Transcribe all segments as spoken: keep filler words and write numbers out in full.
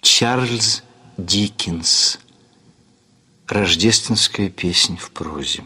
Чарльз Диккенс. Рождественская песнь в прозе.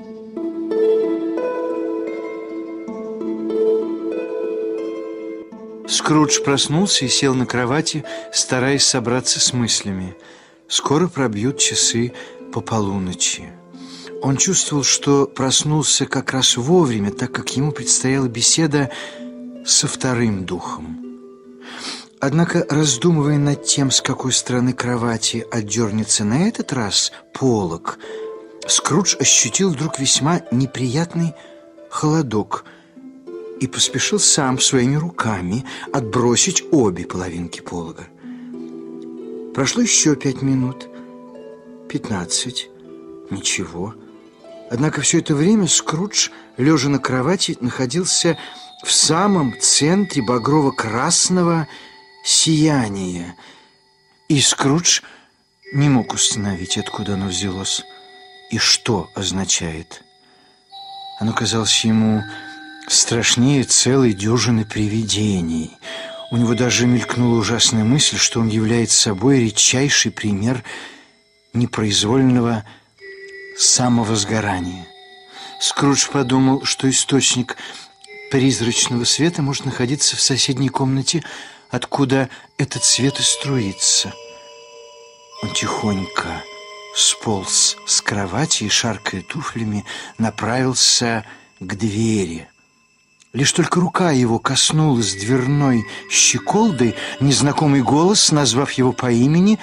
Скрудж проснулся и сел на кровати, стараясь собраться с мыслями. Скоро пробьют часы по полуночи. Он чувствовал, что проснулся как раз вовремя, так как ему предстояла беседа со вторым духом. Однако, раздумывая над тем, с какой стороны кровати отдернется на этот раз полог, Скрудж ощутил вдруг весьма неприятный холодок и поспешил сам своими руками отбросить обе половинки полога. Прошло еще пять минут, пятнадцать, ничего. Однако все это время Скрудж, лежа на кровати, находился в самом центре багрово-красного сияния, и Скрудж не мог установить, откуда оно взялось и что означает. Оно казалось ему страшнее целой дюжины привидений. У него даже мелькнула ужасная мысль, что он является собой редчайший пример непроизвольного самовозгорания. Скрудж подумал, что источник призрачного света может находиться в соседней комнате, откуда этот свет и струится. Он тихонько сполз с кровати и, шаркая туфлями, направился к двери. Лишь только рука его коснулась дверной щеколды, незнакомый голос, назвав его по имени,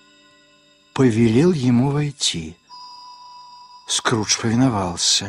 повелел ему войти. Скрудж повиновался.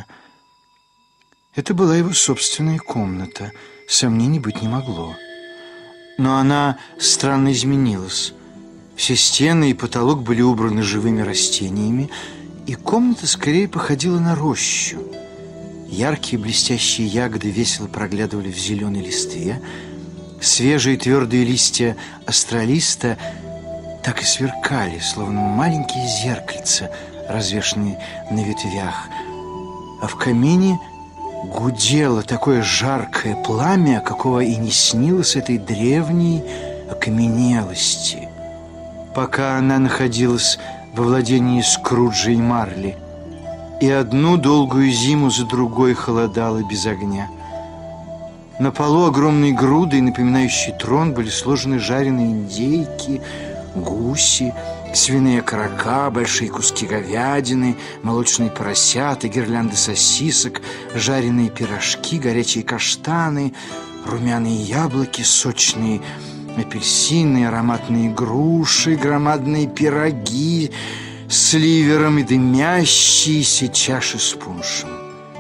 Это была его собственная комната, сомнений быть не могло. Но она странно изменилась. Все стены и потолок были убраны живыми растениями, и комната скорее походила на рощу. Яркие блестящие ягоды весело проглядывали в зеленой листве. Свежие твердые листья астролиста так и сверкали, словно маленькие зеркальца, развешанные на ветвях. А в камине гудело такое жаркое пламя, какого и не снилось этой древней окаменелости, пока она находилась во владении Скруджа и Марли, и одну долгую зиму за другой холодала без огня. На полу огромной грудой, напоминающей трон, были сложены жареные индейки, гуси, свиные окорока, большие куски говядины, молочные поросята, гирлянды сосисок, жареные пирожки, горячие каштаны, румяные яблоки, сочные апельсины, ароматные груши, громадные пироги с ливером и дымящиеся чаши с пуншем.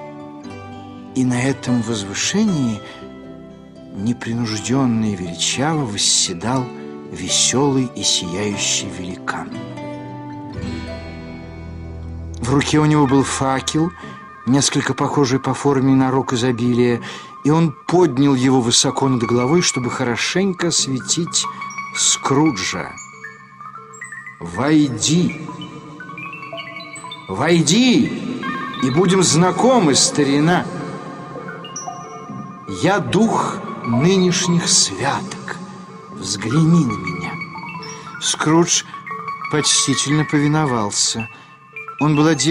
И на этом возвышении непринужденно и величаво восседал веселый и сияющий великан. В руке у него был факел, несколько похожий по форме на рог изобилия, и он поднял его высоко над головой, чтобы хорошенько осветить Скруджа. «Войди! Войди, и будем знакомы, старина! Я дух нынешних святок. Взгляни на меня». Скрудж почтительно повиновался. Он был одет